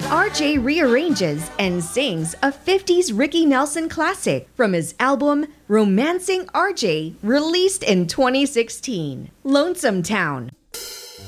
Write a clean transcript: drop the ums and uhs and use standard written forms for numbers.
RJ rearranges and sings a 50s Ricky Nelson classic from his album Romancing RJ, released in 2016. Lonesome Town.